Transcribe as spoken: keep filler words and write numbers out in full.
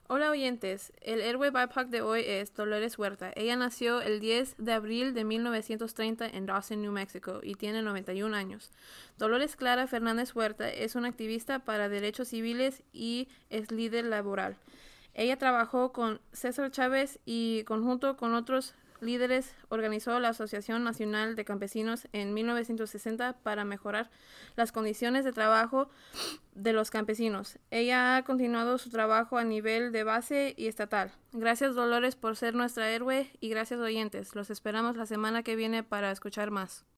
Hola oyentes, el héroe B I P O C de hoy es Dolores Huerta. Ella nació el diez de abril de mil novecientos treinta en Dawson, New Mexico y tiene noventa y un años. Dolores Clara Fernández Huerta es una activista para derechos civiles y es líder laboral. Ella trabajó con César Chávez y conjunto con otros líderes organizó la Asociación Nacional de Campesinos en mil novecientos sesenta para mejorar las condiciones de trabajo de los campesinos. Ella ha continuado su trabajo a nivel de base y estatal. Gracias Dolores por ser nuestra héroe y gracias oyentes. Los esperamos la semana que viene para escuchar más.